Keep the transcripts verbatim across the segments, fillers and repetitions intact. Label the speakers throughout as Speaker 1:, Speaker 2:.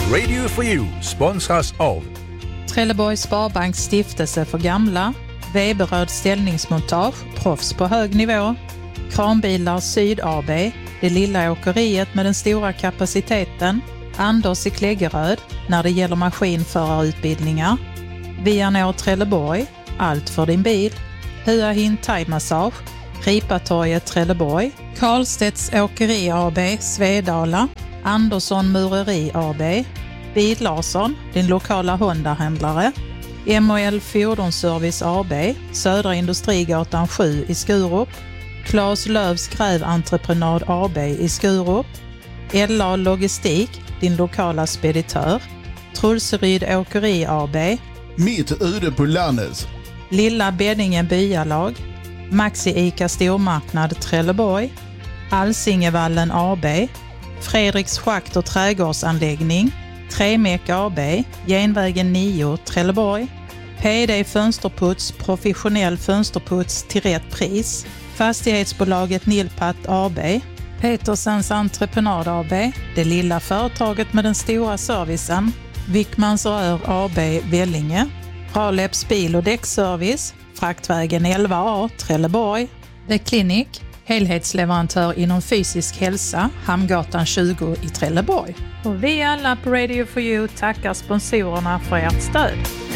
Speaker 1: Radio for You sponsras av
Speaker 2: Trelleborgs Sparbanks stiftelse för gamla, Weberöd ställningsmontage, proffs på hög nivå, Kranbilar Syd A B, det lilla åkeriet med den stora kapaciteten, Anders i Kläggeröd när det gäller maskinförarutbildningar, Vianor Trelleborg, allt för din bil, Hua Hin Thai Massage, Ripatorget Trelleborg, Karlstedts Åkeri A B, Svedala, Andersson Mureri A B, Bil Larsson, din lokala Honda-händlare, M och L Fordonsservice A B, Södra Industrigatan sju i Skurup, Claes Lövs Gräventreprenad A B i Skurup, L A Logistik, din lokala speditör, Trulseryd Åkeri A B,
Speaker 3: Mitt ute på landet,
Speaker 2: Lilla Beddingen Byalag, Maxi Ica Stormarknad Trelleborg, Alsingevallen A B, Fredriks Schakt och trädgårdsanläggning, Tremek A B, Genvägen nio Trelleborg, P D Fönsterputs, professionell fönsterputs till rätt pris, Fastighetsbolaget Nilpat A B, Petersens Entreprenad A B, det lilla företaget med den stora servicen, Wickmans Rör A B Vellinge, Raleps bil- och däckservice, Fraktvägen elva A Trelleborg, The Clinic, helhetsleverantör inom fysisk hälsa, Hamngatan tjugo i Trelleborg. Och vi alla på Radio for You tackar sponsorerna för ert stöd.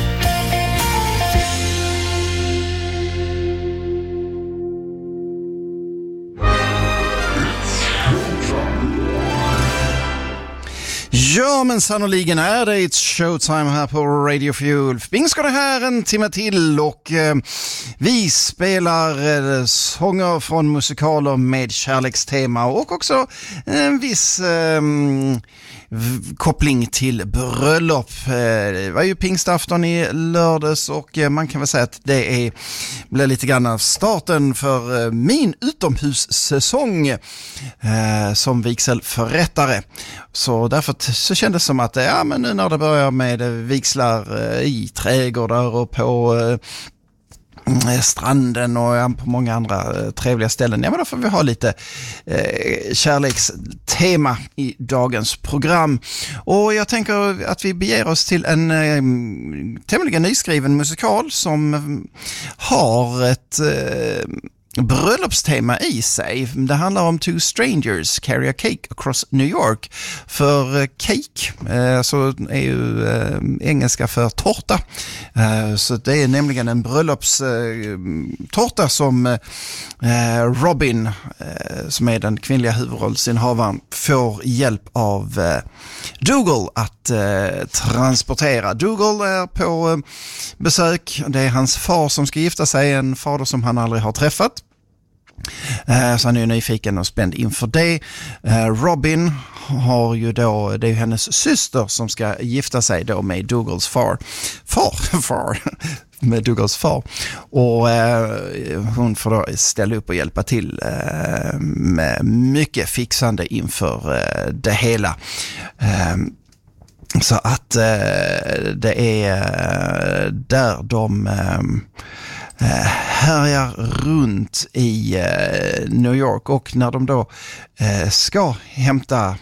Speaker 4: Ja, men sannoliken är det ett showtime här på Radio for You. Bing ska det här en timme till och eh, vi spelar eh, sånger från musikaler med kärlekstema och också en viss eh, v- koppling till bröllop. Eh, det var ju pingstafton i lördags och eh, man kan väl säga att det är, blir lite grann av starten för eh, min utomhussäsong eh, som vigselförrättare. Så därför så kändes det som att ja, men nu när det börjar med vigslar i trädgårdar och på eh, stranden och ja, på många andra eh, trevliga ställen, ja men då får vi ha lite eh, kärlekstema i dagens program. Och jag tänker att vi beger oss till en eh, tämligen nyskriven musikal som eh, har ett eh, bröllopstema i sig. Det handlar om two strangers carry a cake across New York. För cake eh, så är ju eh, engelska för tårta. Eh, så det är nämligen en bröllopstårta eh, som eh, Robin, eh, som är den kvinnliga huvudrollsinnehavaren, får hjälp av eh, Dougal att eh, transportera. Dougal är på eh, besök. Det är hans far som ska gifta sig, en fader som han aldrig har träffat. Uh, så han är ju nyfiken och spänd inför det. Uh, Robin har ju då, det är ju hennes syster som ska gifta sig då med Dougals far. Far, far. med Dougals far. Och uh, hon får då ställa upp och hjälpa till uh, med mycket fixande inför uh, det hela. Uh, så att uh, det är uh, där de... Uh, härjar runt i eh, New York, och när de då eh, ska hämta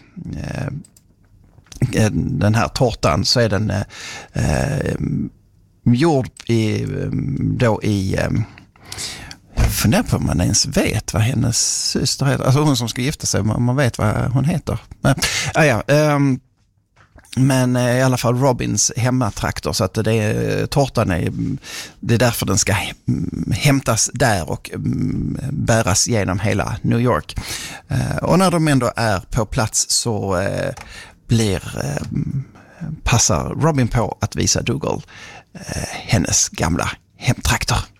Speaker 4: eh, den här tårtan så är den eh, gjord i, då i eh, jag funderar på om man ens vet vad hennes syster heter, alltså hon som ska gifta sig, man, man vet vad hon heter. Men, ah, ja, eh, Men i alla fall Robins hemmatraktor, så att det är, tårtan är, det är därför den ska hämtas där och bäras genom hela New York. Och när de ändå är på plats så blir, passar Robin på att visa Dougal hennes gamla hemtraktor.